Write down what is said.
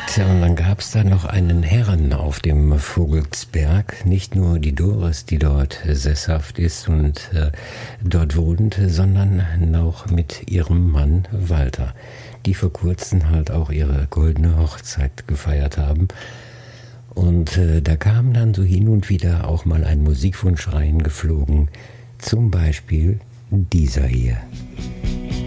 Tja, und dann gab es da noch einen Herren auf dem Vogelsberg. Nicht nur die Doris, die dort sesshaft ist und dort wohnt, sondern auch mit ihrem Mann Walter, die vor kurzem halt auch ihre goldene Hochzeit gefeiert haben. Und da kam dann so hin und wieder auch mal ein Musikwunsch reingeflogen, zum Beispiel dieser hier.